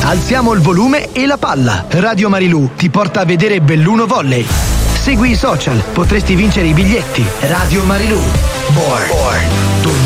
Alziamo il volume e la palla. Radio Marilù ti porta a vedere Belluno Volley. Segui i social, potresti vincere i biglietti. Radio Marilù. Born to